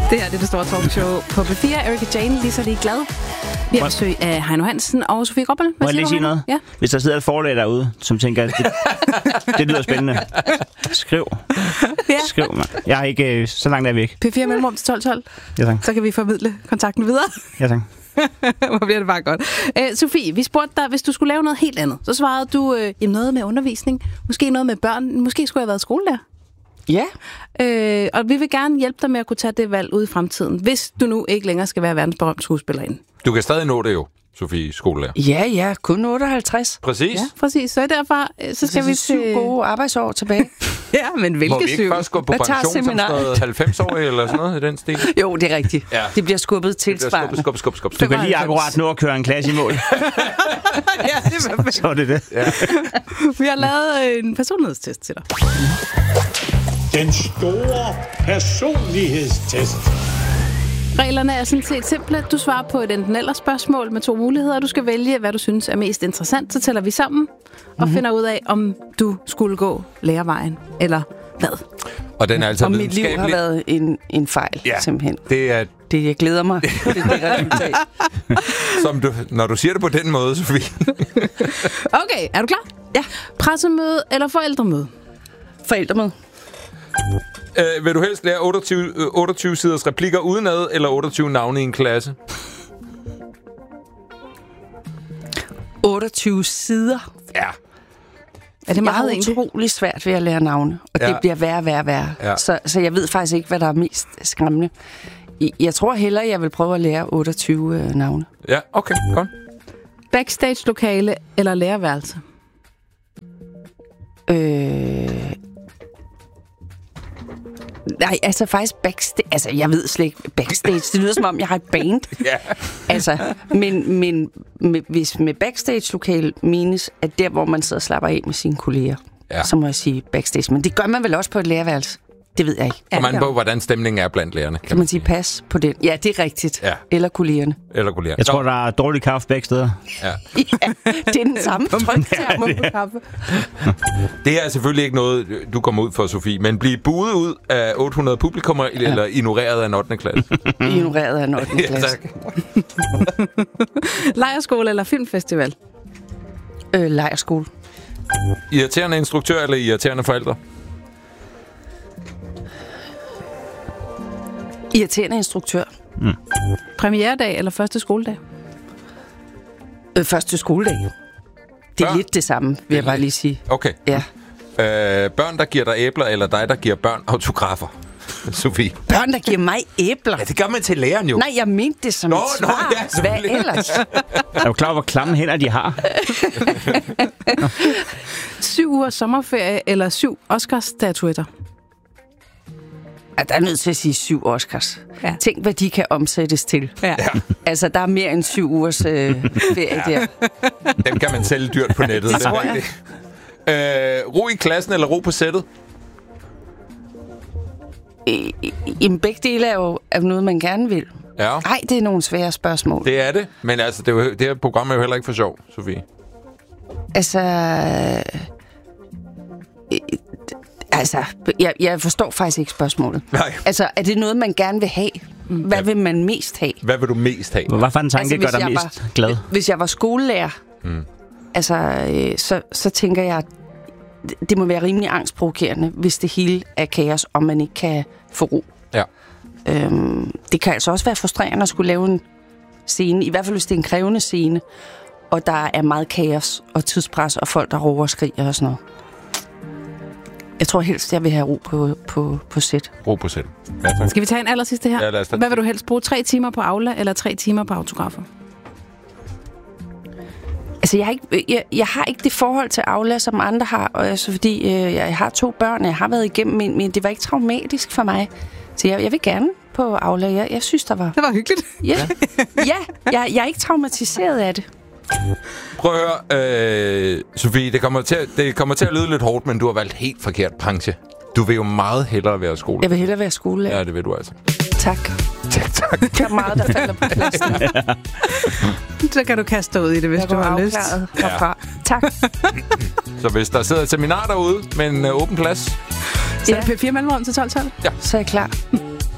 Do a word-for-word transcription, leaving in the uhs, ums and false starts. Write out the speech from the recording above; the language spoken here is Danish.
Det her det er det store talkshow på P fire. Erika Jane, lige så lige glad. Vi har besøg af Heino Hansen og Sofie Gråbøl. Må jeg lige sige noget? Ja. Hvis der sidder et forlag derude, som tænker, det, det lyder spændende. Skriv. Ja. Skriv, man. Jeg er ikke øh, så langt der væk. P fire mellemrum til tolv tolv. Ja, tak. Så kan vi formidle kontakten videre. Ja, tak. Hvor bliver det bare godt. Æ, Sofie, vi spurgte dig, hvis du skulle lave noget helt andet, så svarede du øh, jamen noget med undervisning, måske noget med børn, måske skulle jeg have været skolelærer. Ja. Øh, og vi vil gerne hjælpe dig med at kunne tage det valg ud i fremtiden, hvis du nu ikke længere skal være verdensberømt skuespillerinde. Du kan stadig nå det jo, Sofie, skolelærer. Ja, ja, kun otteoghalvtreds. Præcis. Ja, præcis. Så derfor så skal vi syv til... gode arbejdsår tilbage. Ja, men hvilke Må vi ikke syv? først gå på Jeg tager pension som sådan seminaret. noget halvfems-årig eller sådan noget i den stil? Jo, det er rigtigt. Ja. Det bliver skubbet Det bliver tilsvarende. skub, skub, skub, Du skub. kan lige akkurat nå at køre en klasse i mål. Ja, det er perfekt. Så er det det. Ja. Vi har lavet en personlighedstest til dig. Den store personlighedstest. Reglerne er sådan set simple. Du svarer på et enten eller spørgsmål med to muligheder. Du skal vælge, hvad du synes er mest interessant. Så tæller vi sammen og mm-hmm. finder ud af, om du skulle gå lærervejen eller hvad. Og den er altså Og mit liv har videnskabelig. været en, en fejl, Ja, simpelthen. det er, Det, jeg glæder mig til det resultat. som du, når du siger det på den måde, Sofie. Okay, er du klar? Ja. Pressemøde eller forældremøde? Forældremøde. Øh, vil du helst lære otteogtyve, otteogtyve siders replikker udenad, eller otteogtyve navne i en klasse? otteogtyve sider. Ja. Er det Jeg meget har egentlig? utrolig svært ved at lære navne, og Ja. det bliver værre, værre, værre. Ja. Så, så jeg ved faktisk ikke, hvad der er mest skræmmende. I- Jeg tror hellere, jeg vil prøve at lære otteogtyve øh, navne. Ja, okay, godt. Backstage-lokale eller lærerværelse? Øh... Nej, altså faktisk backstage... Altså, jeg ved slet ikke backstage. Det lyder som om, jeg har et band. Ja. Altså, men, men med, hvis med backstage-lokal menes, at der, hvor man sidder og slapper af med sine kolleger, Ja. så må jeg sige backstage. Men det gør man vel også på et lærerværelse? Det ved jeg ikke. Kommer an på, hvordan stemningen er blandt lærerne. Kan man sige pas på den? Ja, det er rigtigt. Ja. Eller kollegerne. Eller kolleger. Jeg tror, der er dårlig kaffe begge steder. Ja. Ja, det er den samme trykterm. Det er selvfølgelig ikke noget, du kommer ud for, Sofie, men blive buet ud af otte hundrede publikummer, ja. Eller ignoreret af en ottende klasse. Ignoreret af en ottende Ja, klasse. tak. Lejrskole eller filmfestival? Øh, lejrskole. Irriterende instruktør eller irriterende forældre? Irriterende instruktør. Premieredag eller første skoledag? Øh, første skoledag. Det er Børn. lidt det samme, vil jeg bare lige sige. Okay. Ja. Øh, børn, der giver dig æbler, eller dig, der giver børn autografer? Sofie. Børn, der giver mig æbler. Ja, det gør man til læreren jo. Nej, jeg mente det som Nå, et nå, svar. ja, Hvad selvfølgelig. ellers? Er du klar, hvor klamme hænder de har? Syv uger sommerferie eller syv Oscars-statuetter? Ja, der er nødt til at sige syv Oscars. Ja. Tænk, hvad de kan omsættes til. Ja. Altså, der er mere end syv ugers øh, ferie der. Dem kan man sælge dyrt på nettet. Det tror jeg. Øh, ro i klassen eller ro på sættet? I, i, Jamen, begge dele er jo er noget, man gerne vil. Ja, Nej, det er nogle svære spørgsmål. det er det. Men altså, det, er jo, det her program er jo heller ikke for sjov, Sofie. Altså... øh, Altså, jeg, jeg forstår faktisk ikke spørgsmålet. Nej. Altså, er det noget, man gerne vil have? Hvad vil man mest have? Hvad vil du mest have? Hvad for en tanke Altså, gør hvis dig jeg mest var- glad? Hvis jeg var skolelærer, mm. altså, øh, så, så tænker jeg, at det må være rimelig angstprovokerende, hvis det hele er kaos, og man ikke kan få ro. Ja. Øhm, det kan altså også være frustrerende at skulle lave en scene, i hvert fald hvis det er en krævende scene, og der er meget kaos og tidspres, og folk, der råber og skriger og sådan noget. Jeg tror helst, jeg vil have ro på, på, på sæt. Ro på sæt. Ja, tak. Skal vi tage en aller sidste her? Ja, lad os tage Hvad vil du helst bruge? Tre timer på Aula eller tre timer på autografer? Altså, jeg har, ikke, jeg, jeg har ikke det forhold til Aula, som andre har, og altså, fordi øh, jeg har to børn, jeg har været igennem, men, men det var ikke traumatisk for mig. Så jeg, jeg vil gerne på Aula. Jeg, jeg synes, der var... Det var hyggeligt. Ja, ja jeg, jeg er ikke traumatiseret af det. Prøv at høre, øh, Sofie, det kommer, til, at- det kommer til at lyde lidt hårdt, men du har valgt helt forkert branche. Du vil jo meget hellere være skole. Jeg vil hellere være skolelærer. Ja, det vil du altså. Tak. Tak, tak. Der er meget, der falder på plads. Så kan du kaste dig ud i det, hvis Jeg du går har lyst. afklaret herfra. Tak. Så hvis der sidder et seminar derude med en øh, åben plads, Så er det P fire mellemrum til tolv tolv. Så er jeg klar.